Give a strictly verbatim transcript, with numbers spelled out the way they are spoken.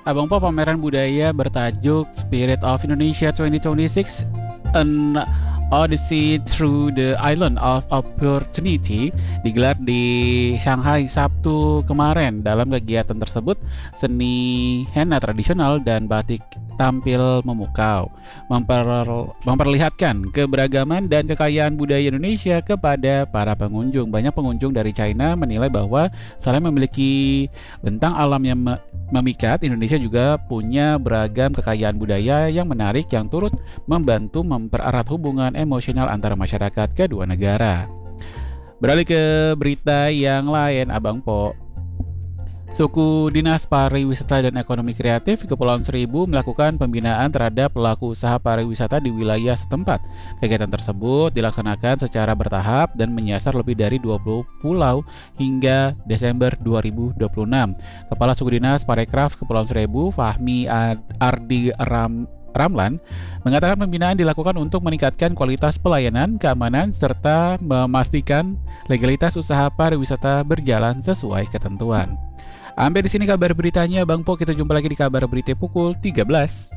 Abang Po, pameran budaya bertajuk Spirit of Indonesia dua ribu dua puluh enam An Odyssey Through the Island of Opportunity digelar di Shanghai Sabtu kemarin. Dalam kegiatan tersebut, seni henna tradisional dan batik tampil memukau, memper, memperlihatkan keberagaman dan kekayaan budaya Indonesia kepada para pengunjung. Banyak pengunjung dari China menilai bahwa selain memiliki bentang alam yang me- memikat, Indonesia juga punya beragam kekayaan budaya yang menarik yang turut membantu mempererat hubungan emosional antara masyarakat kedua negara. Beralih ke berita yang lain, Abang Po. Suku Dinas Pariwisata dan Ekonomi Kreatif Kepulauan Seribu melakukan pembinaan terhadap pelaku usaha pariwisata di wilayah setempat. Kegiatan tersebut dilaksanakan secara bertahap dan menyasar lebih dari dua puluh pulau hingga Desember dua ribu dua puluh enam. Kepala Suku Dinas Parekraf Kepulauan Seribu, Fahmi Ardi Ram Ramlan, mengatakan pembinaan dilakukan untuk meningkatkan kualitas pelayanan, keamanan, serta memastikan legalitas usaha pariwisata berjalan sesuai ketentuan. Sampai di sini kabar beritanya, Bang Po. Kita jumpa lagi di kabar berita pukul tiga belas.